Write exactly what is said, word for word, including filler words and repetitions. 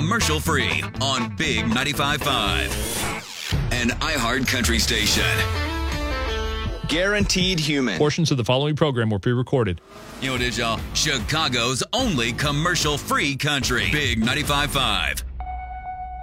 commercial-free on Big ninety-five point five. An iHeart Country station. Guaranteed human. Portions of the following program were pre-recorded. You know what it is, y'all? Chicago's only commercial-free country. Big ninety-five point five.